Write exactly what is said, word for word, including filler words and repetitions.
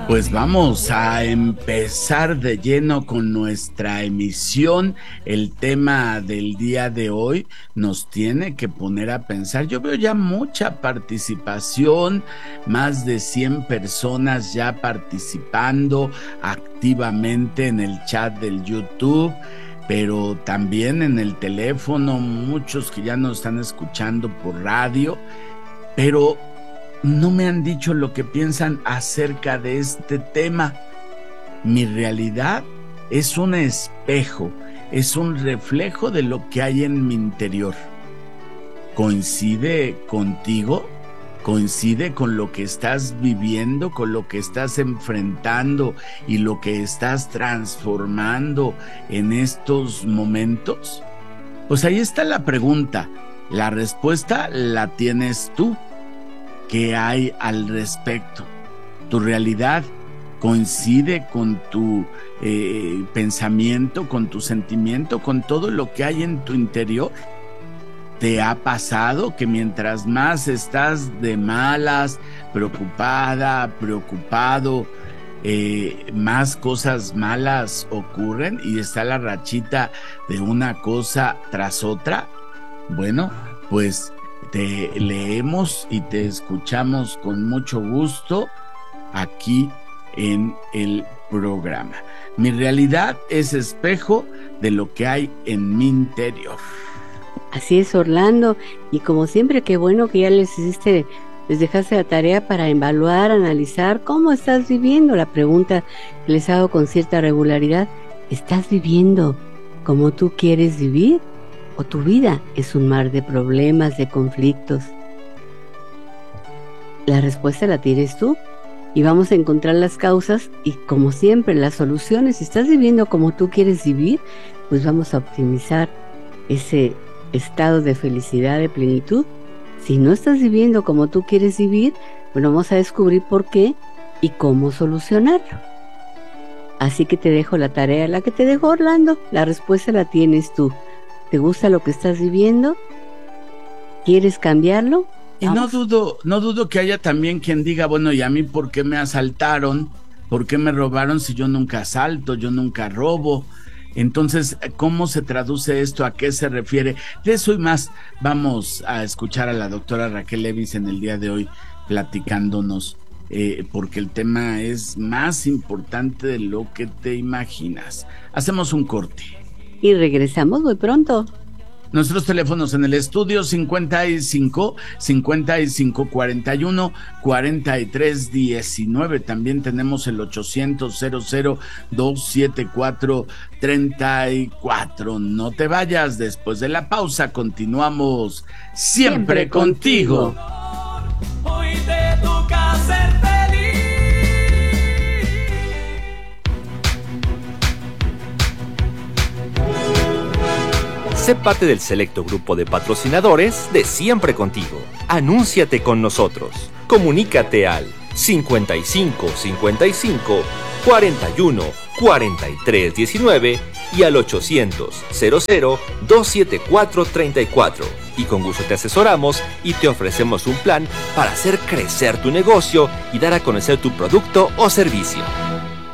Pues vamos a empezar de lleno con nuestra emisión. El tema del día de hoy nos tiene que poner a pensar. Yo veo ya mucha participación, más de cien personas ya participando activamente en el chat del YouTube, pero también en el teléfono, muchos que ya nos están escuchando por radio, pero no me han dicho lo que piensan acerca de este tema. Mi realidad es un espejo, es un reflejo de lo que hay en mi interior. ¿Coincide contigo? ¿Coincide con lo que estás viviendo, con lo que estás enfrentando y lo que estás transformando en estos momentos? Pues ahí está la pregunta. La respuesta la tienes tú. ¿Qué hay al respecto? ¿Tu realidad coincide con tu eh, pensamiento, con tu sentimiento, con todo lo que hay en tu interior? ¿Te ha pasado que mientras más estás de malas, preocupada, preocupado, eh, más cosas malas ocurren y está la rachita de una cosa tras otra? Bueno, pues te leemos y te escuchamos con mucho gusto aquí en el programa. Mi realidad es espejo de lo que hay en mi interior. Así es, Orlando, y como siempre, qué bueno que ya les hiciste, les dejaste la tarea para evaluar, analizar cómo estás viviendo. La pregunta que les hago con cierta regularidad: ¿estás viviendo como tú quieres vivir? ¿O tu vida es un mar de problemas, de conflictos? La respuesta la tienes tú y vamos a encontrar las causas y, como siempre, las soluciones. Si estás viviendo como tú quieres vivir, pues vamos a optimizar ese estado de felicidad, de plenitud. Si no estás viviendo como tú quieres vivir, bueno, vamos a descubrir por qué y cómo solucionarlo. Así que te dejo la tarea, la que te dejó Orlando. La respuesta la tienes tú. ¿Te gusta lo que estás viviendo? ¿Quieres cambiarlo? Y no dudo, no dudo que haya también quien diga, bueno, ¿y a mí por qué me asaltaron? ¿Por qué me robaron si yo nunca asalto, yo nunca robo? Entonces, ¿cómo se traduce esto? ¿A qué se refiere? De eso y más vamos a escuchar a la doctora Raquel Levis en el día de hoy platicándonos, eh, porque el tema es más importante de lo que te imaginas. Hacemos un corte y regresamos muy pronto. Nuestros teléfonos en el estudio: cincuenta y cinco, cincuenta y cinco, cuarenta y uno, cuarenta y tres, diecinueve. También tenemos el ochocientos, cero cero, doscientos setenta y cuatro, treinta y cuatro. No te vayas, después de la pausa continuamos siempre, siempre contigo. contigo. Hoy te toca ser feliz. Sé parte del selecto grupo de patrocinadores de Siempre Contigo. Anúnciate con nosotros. Comunícate al cincuenta y cinco, cincuenta y cinco, cuarenta y uno, cuarenta y tres, diecinueve y al ochocientos, cero cero, doscientos setenta y cuatro, treinta y cuatro. Y con gusto te asesoramos y te ofrecemos un plan para hacer crecer tu negocio y dar a conocer tu producto o servicio.